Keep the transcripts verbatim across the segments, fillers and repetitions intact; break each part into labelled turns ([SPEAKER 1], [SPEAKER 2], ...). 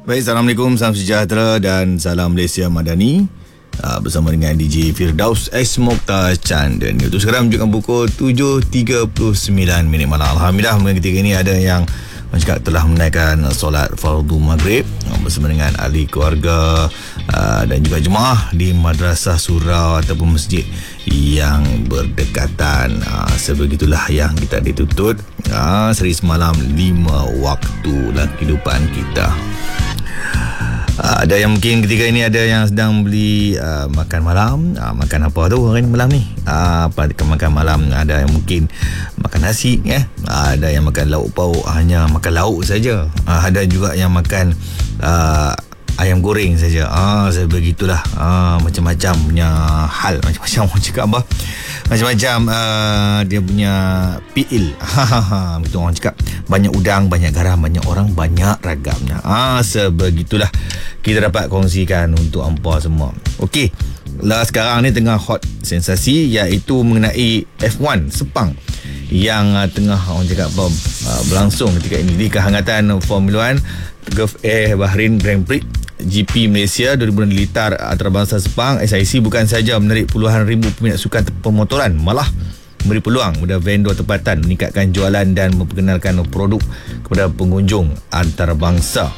[SPEAKER 1] Baik, Assalamualaikum, salam sejahtera dan salam Malaysia Madani. uh, Bersama dengan D J Firdaus S. Mokhtar Chandani. Itu sekarang menunjukkan pukul tujuh tiga puluh sembilan minit malam. Alhamdulillah, ketika ini ada yang masyarakat telah menaikkan solat fardu maghrib bersama dengan ahli keluarga uh, dan juga jemaah di madrasah surau ataupun masjid yang berdekatan. uh, Sebegitulah yang kita dituntut uh, sehari semalam lima waktu dalam kehidupan kita. Uh, ada yang mungkin ketika ini ada yang sedang beli uh, makan malam. uh, Makan apa tu hari ni malam ni? uh, Apa makan malam? Ada yang mungkin makan nasi, eh? uh, Ada yang makan lauk pauk, hanya makan lauk saja. uh, Ada juga yang makan uh, ayam goreng saja. Ah, saya begitulah. Ah, macam-macam punya hal, macam-macam orang cakap apa? Macam-macam uh, dia punya P I L. Betul orang cakap. Banyak udang, banyak garam, banyak orang, banyak ragamnya. Ah, sebegitulah kita dapat kongsikan untuk hampa semua. Okey. Lah sekarang ni tengah hot sensasi iaitu mengenai F one Sepang yang uh, tengah orang cakap apa uh, berlangsung ketika ini di kehangatan Formula One Gulf Air Bahrain Grand Prix G P Malaysia dua ribu enam Litar Antarabangsa Sepang. S I C bukan saja menarik puluhan ribu peminat sukan pemotoran, malah memberi peluang kepada vendor tempatan meningkatkan jualan dan memperkenalkan produk kepada pengunjung antarabangsa.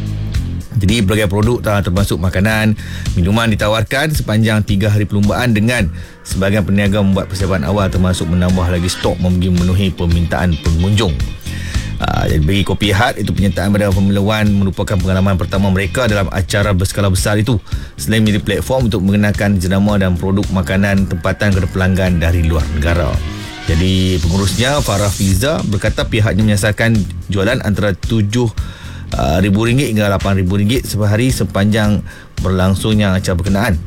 [SPEAKER 1] Jadi berbagai produk termasuk makanan, minuman ditawarkan sepanjang tiga hari perlumbaan dengan sebahagian peniaga membuat persiapan awal termasuk menambah lagi stok bagi memenuhi permintaan pengunjung. Uh, jadi bagi kopi hat, itu penyertaan pada Formula One merupakan pengalaman pertama mereka dalam acara berskala besar itu, selain menjadi platform untuk mengenalkan jenama dan produk makanan tempatan kepada pelanggan dari luar negara. Jadi pengurusnya Farah Fiza berkata pihaknya menyasarkan jualan antara tujuh ribu ringgit hingga lapan ribu ringgit sehari sepanjang berlangsungnya acara berkenaan.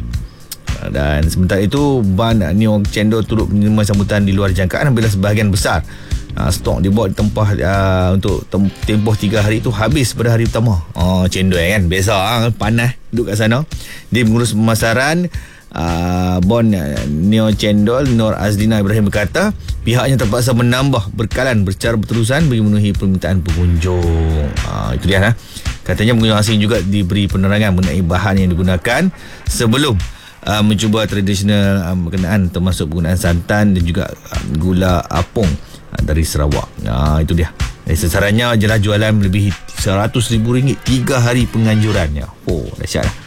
[SPEAKER 1] Dan sementara itu, Ban Neo Cendol turut menerima sambutan di luar jangkaan bila sebahagian besar uh, stok dibawa ditempah uh, untuk tem- tempoh tiga hari itu habis pada hari pertama. Oh, cendol kan biasa, uh, panas duduk kat sana. Dia mengurus pemasaran uh, Bon Neo Cendol Nur Azlina Ibrahim berkata pihaknya terpaksa menambah berkalan secara berterusan bagi memenuhi permintaan pengunjung. uh, Itu dia. Ha? Katanya pengunjung asing juga diberi penerangan mengenai bahan yang digunakan sebelum Uh, mencuba tradisional uh, berkenaan termasuk penggunaan santan dan juga uh, gula apung uh, dari Sarawak. Uh, itu dia. Eh, sasarannya jelas jualan melebihi seratus ribu ringgit tiga hari penganjurannya. Oh, dahsyat lah.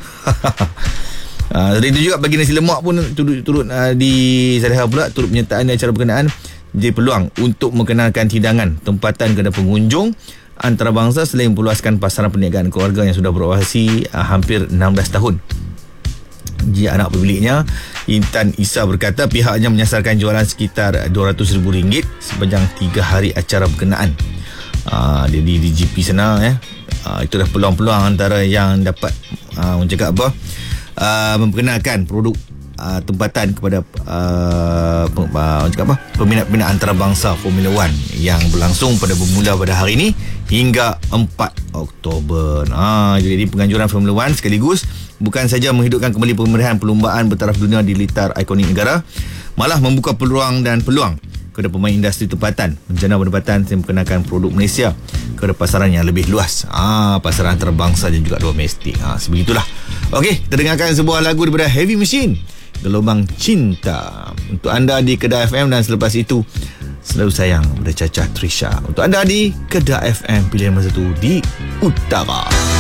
[SPEAKER 1] uh, Selain itu juga bagi nasi lemak pun turut, turut uh, di Saliha pula turut penyertaan di acara berkenaan jadi peluang untuk mengenalkan hidangan tempatan kepada pengunjung antarabangsa selain memperluaskan pasaran perniagaan keluarga yang sudah beroperasi uh, hampir enam belas tahun. Jika anak pemiliknya Intan Isa berkata pihaknya menyasarkan jualan sekitar dua ratus ribu ringgit sepanjang tiga hari acara berkenaan. Aa, jadi di G P sana, eh. Aa, itulah peluang-peluang antara yang dapat aa, orang cakap apa aa, memperkenalkan produk aa, tempatan kepada aa, aa, orang cakap apa peminat-peminat antarabangsa Formula One yang berlangsung pada bermula pada hari ini hingga empat Oktober. Ha, jadi penganjuran Formula One sekaligus bukan saja menghidupkan kembali pemerihan perlumbaan bertaraf dunia di litar ikonik negara, malah membuka peluang dan peluang kepada pemain industri tempatan menjana pendapatan yang memperkenalkan produk Malaysia kepada pasaran yang lebih luas. Ah, pasaran antarabangsa dan juga domestik. Ah, sebegitulah. Okey, kita dengarkan sebuah lagu daripada Heavy Machine, Gelombang Cinta. Untuk anda di Kedah F M, dan selepas itu Selalu Sayang daripada Caca Trisha. Untuk anda di Kedah F M, pilihan masa tu di Utara.